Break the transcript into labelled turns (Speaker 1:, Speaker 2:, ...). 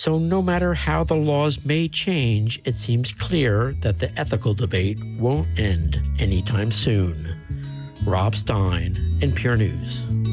Speaker 1: So no matter how the laws may change, it seems clear that the ethical debate won't end anytime soon. Rob Stein, NPR News.